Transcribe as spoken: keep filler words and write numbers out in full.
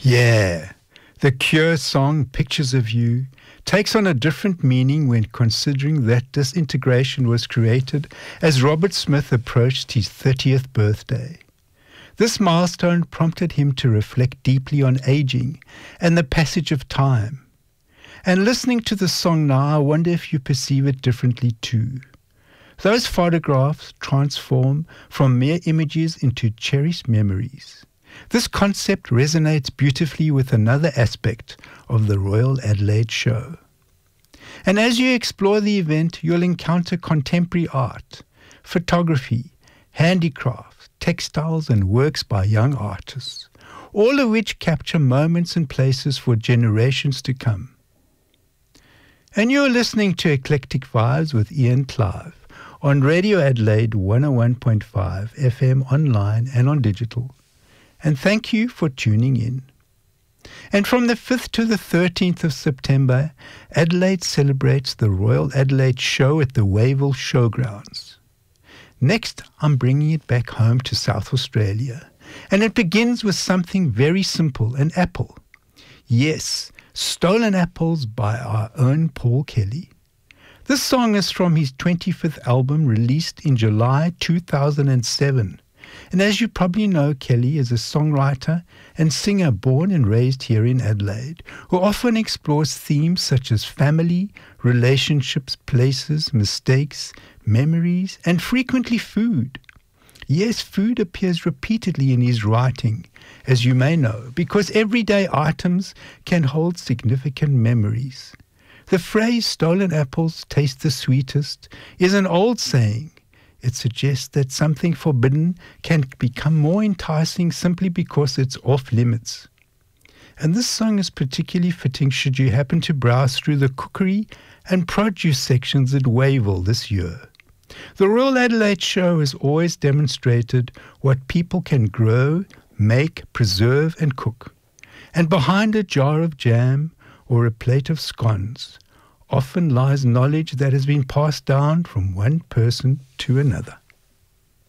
Yeah, the Cure song Pictures of You takes on a different meaning when considering that Disintegration was created as Robert Smith approached his thirtieth birthday. This milestone prompted him to reflect deeply on aging and the passage of time. And listening to the song now, I wonder if you perceive it differently too. Those photographs transform from mere images into cherished memories. This concept resonates beautifully with another aspect of the Royal Adelaide Show. And as you explore the event, you'll encounter contemporary art, photography, handicrafts, textiles and works by young artists, all of which capture moments and places for generations to come. And you're listening to Eclectic Vibes with Ian Clive on Radio Adelaide one oh one point five F M online and on digital. And thank you for tuning in. And from the fifth to the thirteenth of September, Adelaide celebrates the Royal Adelaide Show at the Wayville Showgrounds. Next, I'm bringing it back home to South Australia. And it begins with something very simple, an apple. Yes, Stolen Apples by our own Paul Kelly. This song is from his twenty-fifth album released in July two thousand seven. And as you probably know, Kelly is a songwriter and singer born and raised here in Adelaide, who often explores themes such as family, relationships, places, mistakes, memories, and frequently food. Yes, food appears repeatedly in his writing, as you may know, because everyday items can hold significant memories. The phrase "stolen apples taste the sweetest" is an old saying. It suggests that something forbidden can become more enticing simply because it's off limits. And this song is particularly fitting should you happen to browse through the cookery and produce sections at Wayville this year. The Royal Adelaide Show has always demonstrated what people can grow, make, preserve and cook. And behind a jar of jam or a plate of scones often lies knowledge that has been passed down from one person to another.